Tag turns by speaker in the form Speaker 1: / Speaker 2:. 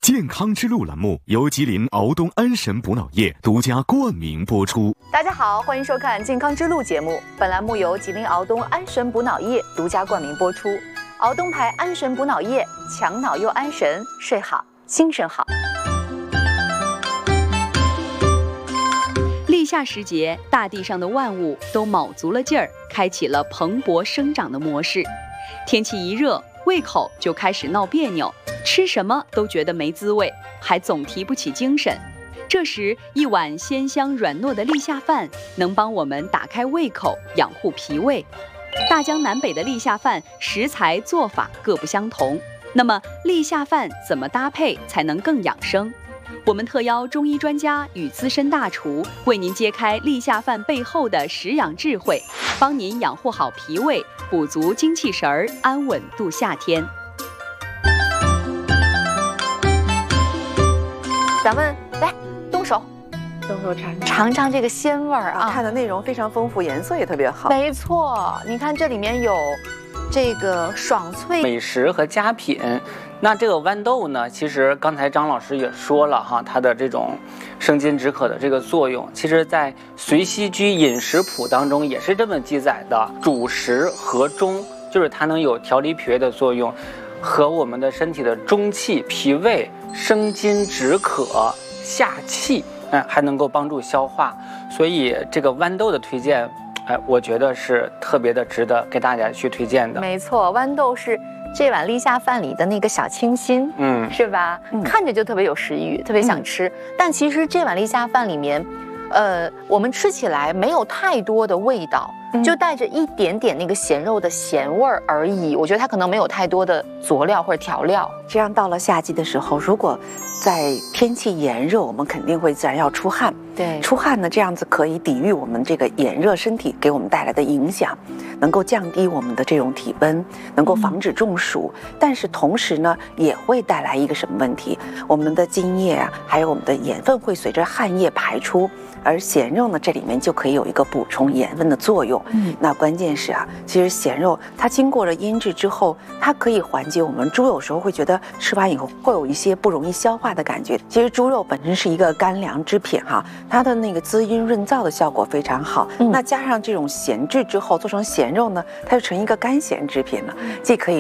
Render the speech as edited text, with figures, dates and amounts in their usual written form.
Speaker 1: 健康之路栏目由吉林敖东安神补脑液独家冠名播出。
Speaker 2: 大家好，欢迎收看《健康之路》节目。本栏目由吉林敖东安神补脑液独家冠名播出。敖东牌安神补脑液，强脑又安神，睡好精神好。
Speaker 3: 立夏时节，大地上的万物都卯足了劲儿，开启了蓬勃生长的模式。天气一热，胃口就开始闹别扭，吃什么都觉得没滋味，还总提不起精神。这时，一碗鲜香软糯的立夏饭能帮我们打开胃口，养护脾胃。大江南北的立夏饭食材做法各不相同，那么立夏饭怎么搭配才能更养生？我们特邀中医专家与资深大厨为您揭开立夏饭背后的食养智慧，帮您养护好脾胃，补足精气神儿，安稳度夏天。
Speaker 2: 咱们来动手尝尝这个鲜味儿啊！
Speaker 4: 看的内容非常丰富，颜色也特别好。
Speaker 2: 没错，你看这里面有这个爽脆
Speaker 5: 美食和佳品。那这个豌豆呢，其实刚才张老师也说了哈，它的这种生津止渴的这个作用，其实在《随息居饮食谱》当中也是这么记载的：主食和中，就是它能有调理脾胃的作用，和我们的身体的中气、脾胃生津止渴、下气，还能够帮助消化。所以这个豌豆的推荐，我觉得是特别的值得给大家去推荐的。
Speaker 2: 没错，豌豆是这碗立夏饭里的那个小清新，是吧？看着就特别有食欲，特别想吃。但其实这碗立夏饭里面，我们吃起来没有太多的味道，就带着一点点那个咸肉的咸味儿而已。我觉得它可能没有太多的佐料或者调料。
Speaker 4: 这样到了夏季的时候，如果在天气炎热，我们肯定会自然要出汗。
Speaker 2: 对，
Speaker 4: 出汗呢，这样子可以抵御我们这个炎热身体给我们带来的影响，能够降低我们的这种体温，能够防止中暑。但是同时呢，也会带来一个什么问题？我们的津液啊，还有我们的盐分会随着汗液排出，而咸肉呢，这里面就可以有一个补充盐分的作用。那关键是啊，其实咸肉它经过了腌制之后，它可以缓解我们猪有时候会觉得吃完以后会有一些不容易消化的感觉。其实猪肉本身是一个干粮之品哈，它的那个滋阴润燥的效果非常好。那加上这种咸制之后做成咸肉呢，它就成一个干咸制品了，既可以